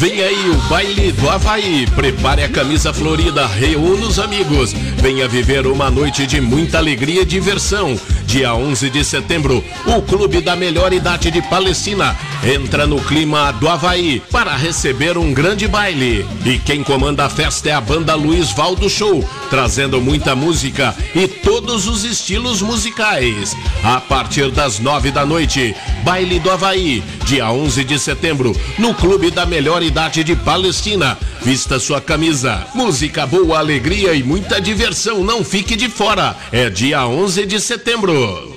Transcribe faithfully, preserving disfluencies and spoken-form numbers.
Vem aí o Baile do Havaí, prepare a camisa florida, reúna os amigos, venha viver uma noite de muita alegria e diversão. Dia onze de setembro, o clube da melhor idade de Palestina entra no clima do Havaí para receber um grande baile. E quem comanda a festa é a banda Luiz Valdo Show, trazendo muita música e todos os estilos musicais. A partir das nove da noite, Baile do Havaí, dia onze de setembro, no clube da melhor idade de Palestina. Vista sua camisa, música boa, alegria e muita diversão, não fique de fora. É dia onze de setembro.